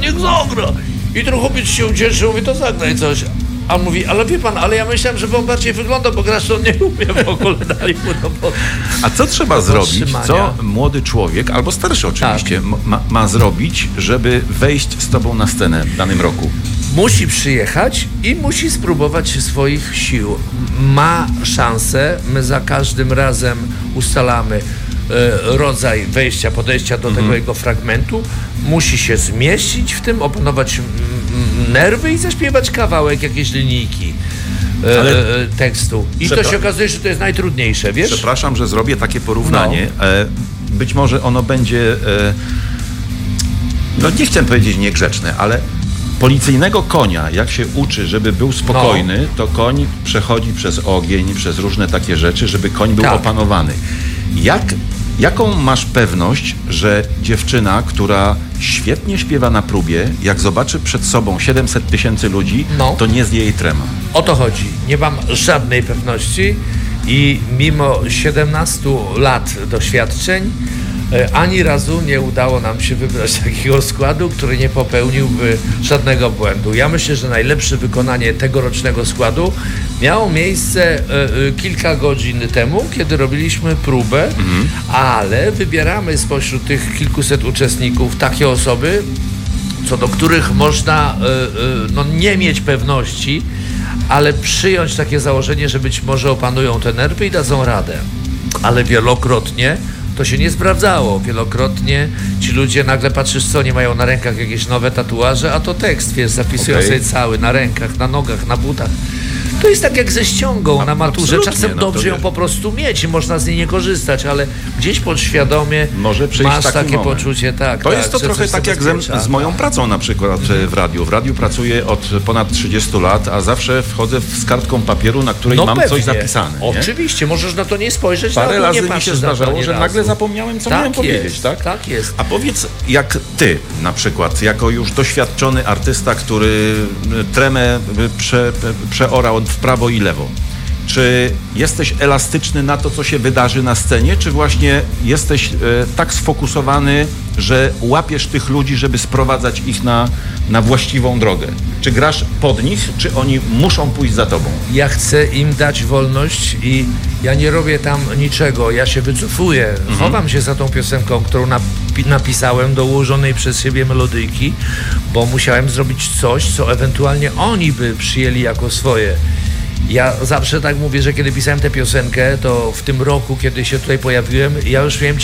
niech zagra. I ten chłopiec się ucieszy, mówi, to zagraj coś. A on mówi, ale wie pan, ale ja myślałem, że on bardziej wygląda, bo grać on nie umie w ogóle. Dali mu A co trzeba zrobić, co młody człowiek, albo starszy oczywiście, ma zrobić, żeby wejść z tobą na scenę w danym roku? Musi przyjechać i musi spróbować swoich sił. Ma szansę, my za każdym razem ustalamy rodzaj wejścia, podejścia do tego jego fragmentu. Musi się zmieścić w tym, opanować nerwy i zaśpiewać kawałek, jakieś linijki tekstu. I to się okazuje, że to jest najtrudniejsze, wiesz? Przepraszam, że zrobię takie porównanie. Być może ono będzie, nie chcę powiedzieć niegrzeczne, ale policyjnego konia, jak się uczy, żeby był spokojny, to koń przechodzi przez ogień, przez różne takie rzeczy, żeby koń był opanowany. Jaką masz pewność, że dziewczyna, która świetnie śpiewa na próbie, jak zobaczy przed sobą 700 000 ludzi, to nie zje jej trema? O to chodzi. Nie mam żadnej pewności i mimo 17 lat doświadczeń ani razu nie udało nam się wybrać takiego składu, który nie popełniłby żadnego błędu. Ja myślę, że najlepsze wykonanie tegorocznego składu miało miejsce kilka godzin temu, kiedy robiliśmy próbę, ale wybieramy spośród tych kilkuset uczestników takie osoby, co do których można nie mieć pewności, ale przyjąć takie założenie, że być może opanują te nerwy i dadzą radę. Ale wielokrotnie to się nie sprawdzało. Wielokrotnie ci ludzie nagle patrzysz, co nie mają na rękach jakieś nowe tatuaże, a to tekst, wiesz, zapisują sobie cały na rękach, na nogach, na butach. To jest tak jak ze ściągą na maturze. Czasem dobrze ją po prostu mieć i można z niej nie korzystać, ale gdzieś podświadomie masz takie poczucie. To jest to trochę tak jak z moją pracą na przykład w radiu. W radiu pracuję od ponad 30 lat, a zawsze wchodzę z kartką papieru, na której mam coś zapisane. Oczywiście, możesz na to nie spojrzeć. Parę razy mi się zdarzało, że nagle zapomniałem, co miałem powiedzieć. Tak jest. A powiedz, jak ty na przykład, jako już doświadczony artysta, który tremę przeorał w prawo i lewo. Czy jesteś elastyczny na to, co się wydarzy na scenie, czy właśnie jesteś tak sfokusowany, że łapiesz tych ludzi, żeby sprowadzać ich na właściwą drogę? Czy grasz pod nich, czy oni muszą pójść za tobą? Ja chcę im dać wolność i ja nie robię tam niczego. Ja się wycofuję. Chowam się za tą piosenką, którą napisałem do ułożonej przez siebie melodyjki, bo musiałem zrobić coś, co ewentualnie oni by przyjęli jako swoje. Ja zawsze tak mówię, że kiedy pisałem tę piosenkę, to w tym roku, kiedy się tutaj pojawiłem, ja już miałem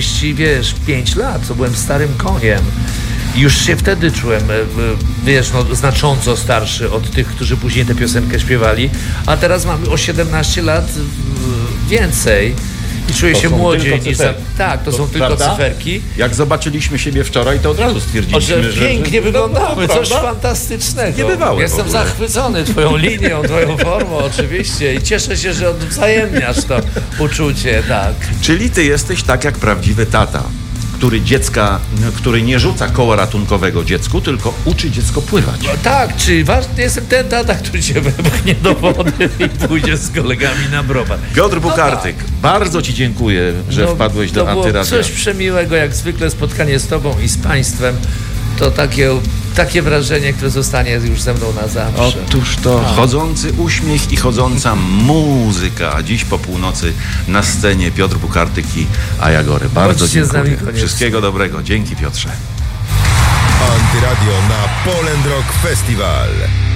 45 lat, to byłem starym koniem. I już się wtedy czułem, znacząco starszy od tych, którzy później tę piosenkę śpiewali, a teraz mam o 17 lat więcej. I czuję się młodziej niż to są tylko cyferki. Jak zobaczyliśmy siebie wczoraj, to od razu stwierdziliśmy, że pięknie wyglądamy, coś fantastycznego. Niebywałe. Jestem zachwycony twoją linią, twoją formą oczywiście i cieszę się, że odwzajemniasz to uczucie, tak. Czyli ty jesteś tak jak prawdziwy tata, który nie rzuca koła ratunkowego dziecku, tylko uczy dziecko pływać. No tak, czyli ważny jestem ten tata, który cię wepchnie do wody i pójdzie z kolegami na browar. Piotr Bukartyk, bardzo ci dziękuję, że wpadłeś do Antyradia. To było coś przemiłego, jak zwykle spotkanie z tobą i z państwem. To takie wrażenie, które zostanie już ze mną na zawsze. Otóż to chodzący uśmiech i chodząca muzyka. Dziś po północy na scenie Piotr Bukartyk i Ayagory. Bardzo dziękuję. Wszystkiego dobrego. Dzięki, Piotrze. Antyradio na Poland Rock Festival.